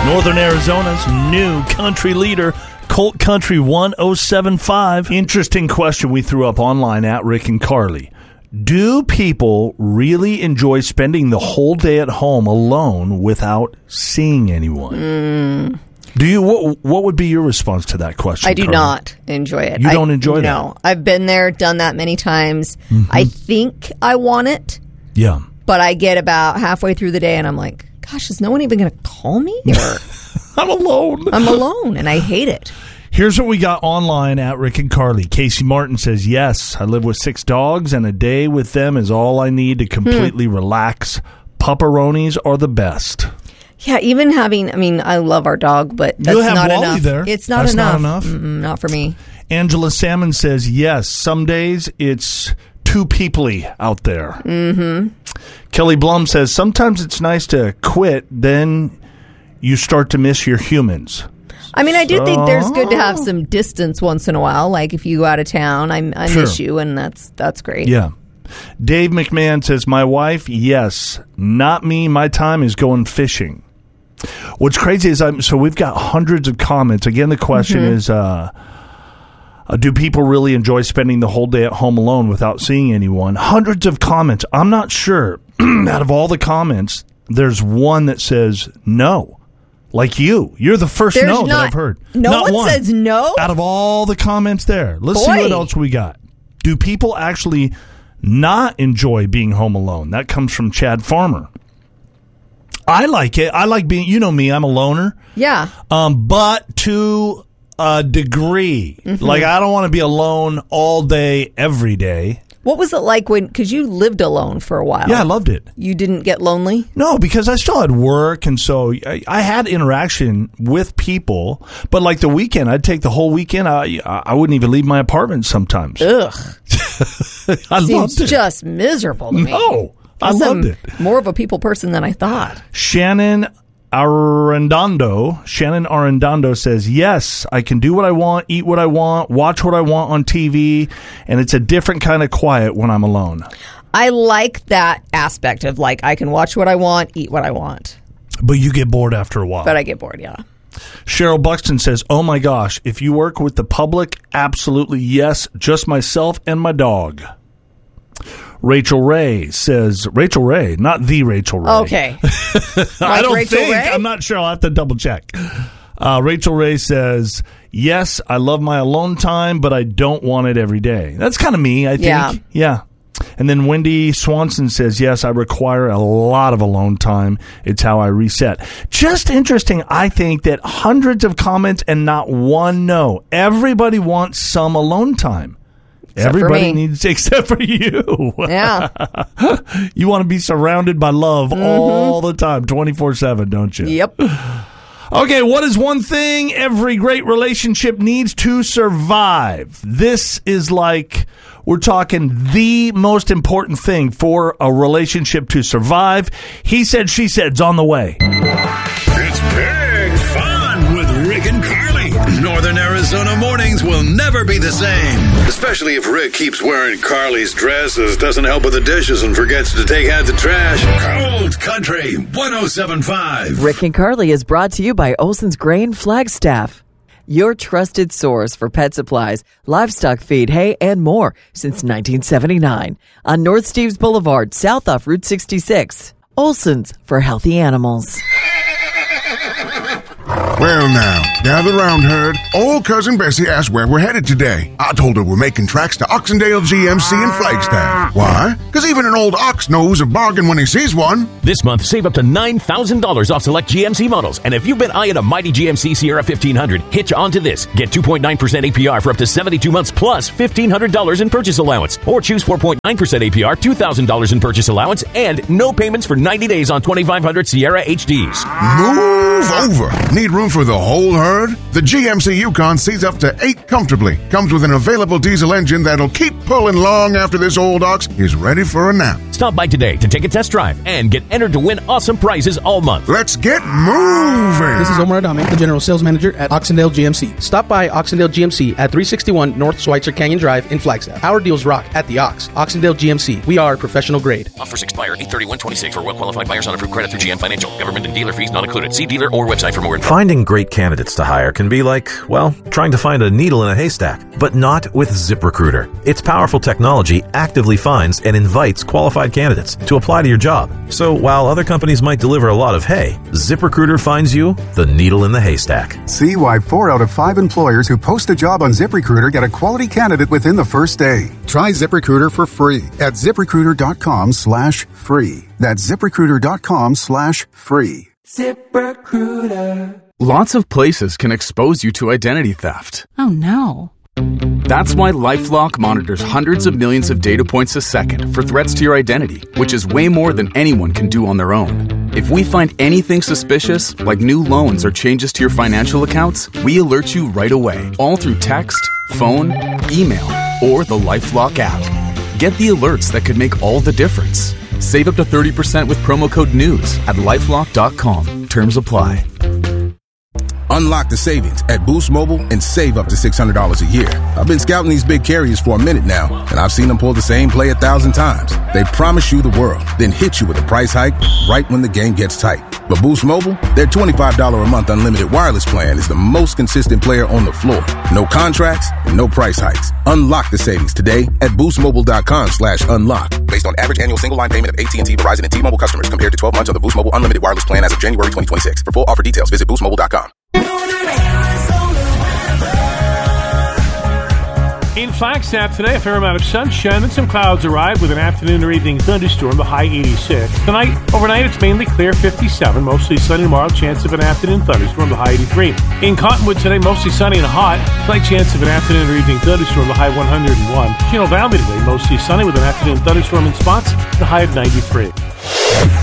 Northern Arizona's new country leader, Colt Country 1075. Interesting question we threw up online at Rick and Carly. Do people really enjoy spending the whole day at home alone without seeing anyone? Do you? What would be your response to that question? I do Carly? not enjoy it. You don't enjoy that? No. I've been there, done that many times. I think I want it, Yeah. but I get about halfway through the day and I'm like, gosh, is no one even going to call me? Or I'm alone. I'm alone and I hate it. Here's what we got online at Rick and Carly. Casey Martin says, yes, I live with 6 dogs, and a day with them is all I need to completely relax. Pupperonis are the best. Yeah, even having, I love our dog, but that's You'll have not Wally enough. there. It's not That's enough. not enough? Not for me. Angela Salmon says, yes, some days it's too peoply out there. Mm-hmm. Kelly Blum says, sometimes it's nice to quit, then you start to miss your humans. I do think there's good to have some distance once in a while. Like if you go out of town, I miss you, and that's great. Yeah. Dave McMahon says, my wife, yes, not me. My time is going fishing. What's crazy is, so we've got hundreds of comments. Again, the question is, do people really enjoy spending the whole day at home alone without seeing anyone? Hundreds of comments. I'm not sure. Out of all the comments, there's one that says no. Like you're the first no that I've heard. No one says no? Out of all the comments there. Let's see what else we got. Do people actually not enjoy being home alone? That comes from Chad Farmer. I like it. I like being, you know me, I'm a loner. Yeah. But to a degree. Like, I don't want to be alone all day, every day. What was it like because you lived alone for a while? Yeah, I loved it. You didn't get lonely? No, because I still had work, and so I had interaction with people. But like the weekend, I'd take the whole weekend. I wouldn't even leave my apartment sometimes. Ugh. I loved it. Just miserable to me. No, I loved it. More of a people person than I thought. Shannon Arredondo says, yes, I can do what I want, eat what I want, watch what I want on TV, and it's a different kind of quiet when I'm alone. I like that aspect of I can watch what I want, eat what I want. But you get bored after a while. But I get bored, yeah. Cheryl Buxton says, oh my gosh, if you work with the public, absolutely yes, just myself and my dog. Rachel Ray says, Rachel Ray, not the Rachel Ray. Okay. I don't Rachel think. Ray? I'm not sure. I'll have to double check. Rachel Ray says, yes, I love my alone time, but I don't want it every day. That's kind of me, I think. Yeah. And then Wendy Swanson says, yes, I require a lot of alone time. It's how I reset. Just interesting, I think, that hundreds of comments and not one no. Everybody wants some alone time. Everybody needs, except for you. Yeah. You want to be surrounded by love all the time, 24/7, don't you? Yep. Okay, what is one thing every great relationship needs to survive? This is we're talking the most important thing for a relationship to survive. He said, she said's on the way. It's big fun with Rick and Carly. Northern Arizona mornings will never be the same. Especially if Rick keeps wearing Carly's dresses, doesn't help with the dishes, and forgets to take out the trash. Cold Country 1075. Rick and Carly is brought to you by Olson's Grain Flagstaff. Your trusted source for pet supplies, livestock feed, hay, and more since 1979. On North Steves Boulevard, south off Route 66. Olson's for healthy animals. Well now, gather round, herd. Old Cousin Bessie asked where we're headed today. I told her we're making tracks to Oxendale GMC in Flagstaff. Why? Because even an old ox knows a bargain when he sees one. This month, save up to $9,000 off select GMC models. And if you've been eyeing a mighty GMC Sierra 1500, hitch onto this. Get 2.9% APR for up to 72 months plus $1,500 in purchase allowance. Or choose 4.9% APR, $2,000 in purchase allowance, and no payments for 90 days on 2500 Sierra HDs. Move over. Need room for the whole herd? The GMC Yukon seats up to 8 comfortably. Comes with an available diesel engine that'll keep pulling long after this old ox is ready for a nap. Stop by today to take a test drive and get entered to win awesome prizes all month. Let's get moving. This is Omar Adame, the General Sales Manager at Oxendale GMC. Stop by Oxendale GMC at 361 North Schweitzer Canyon Drive in Flagstaff. Our deals rock at the Oxendale GMC. We are professional grade. Offers expire 8/31/26 for well-qualified buyers on approved credit through GM Financial. Government and dealer fees not included. See dealer or website for more info. Finding great candidates to hire can be like, well, trying to find a needle in a haystack, but not with ZipRecruiter. Its powerful technology actively finds and invites qualified candidates to apply to your job. So while other companies might deliver a lot of hay, ZipRecruiter finds you the needle in the haystack. See why 4 out of 5 employers who post a job on ZipRecruiter get a quality candidate within the first day. Try ZipRecruiter for free at ZipRecruiter.com/free. That's ZipRecruiter.com/free. ZipRecruiter. Lots of places can expose you to identity theft. Oh no. That's why LifeLock monitors hundreds of millions of data points a second for threats to your identity, which is way more than anyone can do on their own. If we find anything suspicious, like new loans or changes to your financial accounts, we alert you right away, all through text, phone, email, or the LifeLock app. Get the alerts that could make all the difference. Save up to 30% with promo code NEWS at LifeLock.com. Terms apply. Unlock the savings at Boost Mobile and save up to $600 a year. I've been scouting these big carriers for a minute now, and I've seen them pull the same play 1,000 times. They promise you the world, then hit you with a price hike right when the game gets tight. But Boost Mobile, their $25 a month unlimited wireless plan is the most consistent player on the floor. No contracts and no price hikes. Unlock the savings today at boostmobile.com/unlock. Based on average annual single line payment of AT&T, Verizon, and T-Mobile customers compared to 12 months of the Boost Mobile unlimited wireless plan as of January 2026. For full offer details, visit boostmobile.com. In Flagstaff today, a fair amount of sunshine and some clouds arrive with an afternoon or evening thunderstorm, the high 86. Tonight, overnight, it's mainly clear, 57. Mostly sunny tomorrow, chance of an afternoon thunderstorm, the high 83. In Cottonwood today, mostly sunny and hot. Slight chance of an afternoon or evening thunderstorm, the high 101. Chino Valley today, mostly sunny with an afternoon thunderstorm in spots, the high of 93.